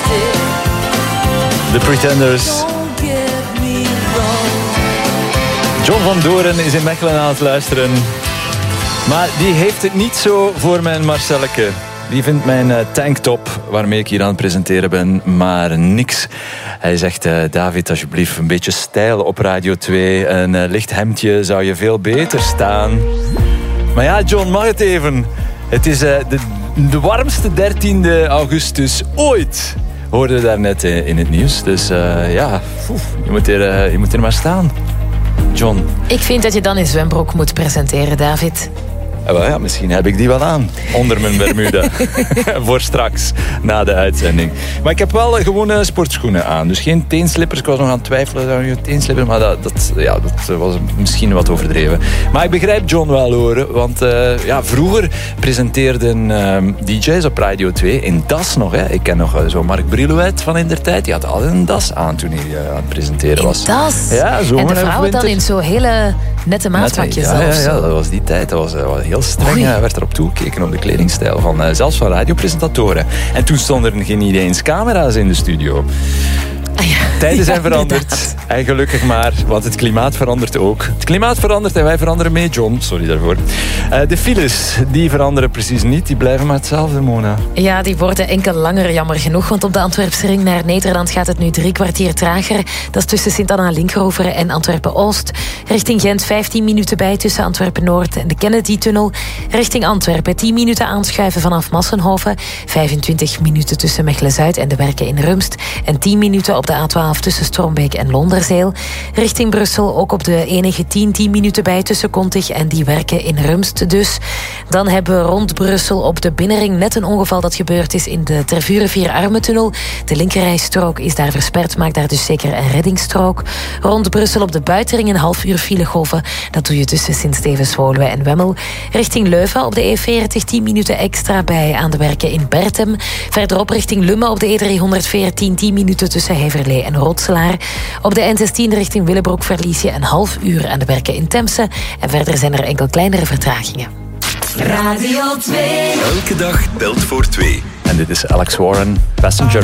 The Pretenders. John van Doren is in Mechelen aan het luisteren. Maar die heeft het niet zo voor mijn Marcelleke. Die vindt mijn tanktop, waarmee ik hier aan het presenteren ben, maar niks. Hij zegt, David, alsjeblieft, een beetje stijl op Radio 2. Een licht hemdje zou je veel beter staan. Maar ja, John, mag het even. Het is de warmste 13e augustus ooit. Hoorden we daarnet in het nieuws. Dus ja, je moet er maar staan. John. Ik vind dat je dan in zwembroek moet presenteren, David. Ja, misschien heb ik die wel aan. Onder mijn Bermuda. Voor straks, na de uitzending. Maar ik heb wel gewone sportschoenen aan. Dus geen teenslippers. Ik was nog aan het twijfelen aan je teenslippers. Maar dat was misschien wat overdreven. Maar ik begrijp John wel horen. Want vroeger presenteerden DJ's op Radio 2 in das nog. Hè. Ik ken nog zo Mark Brilouet van indertijd. Die had altijd een das aan toen hij aan het presenteren was. In das? Ja, zomer en de vrouwen dan in zo'n hele nette maatpakjes zelfs. Ja, dat was die tijd. Dat was heel streng. Werd erop toegekeken op de kledingstijl van zelfs van radiopresentatoren. En toen stonden er geen eens camera's in de studio. Ja, tijden zijn veranderd. En gelukkig maar, want het klimaat verandert ook. Het klimaat verandert en wij veranderen mee, John. Sorry daarvoor. De files, die veranderen precies niet. Die blijven maar hetzelfde, Mona. Ja, die worden enkel langer, jammer genoeg. Want op de Antwerpse ring naar Nederland gaat het nu 3 kwartier trager. Dat is tussen Sint-Anna-Linkeroever en Antwerpen-Oost. Richting Gent 15 minuten bij tussen Antwerpen-Noord en de Kennedy-tunnel. Richting Antwerpen 10 minuten aanschuiven vanaf Massenhoven. 25 minuten tussen Mechelen-Zuid en de Werken in Rumst. En 10 minuten op de A12 tussen Strombeek en Londerzeel. Richting Brussel ook op de enige 10 minuten bij tussen Kontig en die Werken in Rumst dus. Dan hebben we rond Brussel op de binnenring net een ongeval dat gebeurd is in de Tervuren-Vier-Armentunnel. De linkerrijstrook is daar versperd, maakt daar dus zeker een reddingsstrook. Rond Brussel op de buitenring een half uur filegolven. Dat doe je tussen Sint-Stevens-Woluwe en Wemmel. Richting Leuven op de E40 10 minuten extra bij aan de Werken in Bertem. Verderop richting Lummen op de E314 10 minuten tussen Heverlee en Rotselaar. Op de N16 richting Willebroek verlies je een half uur aan de Werken in Temse. En verder zijn er enkel kleinere vertragingen. Radio 2. Elke dag telt voor 2. En dit is Alex Warren, Passenger.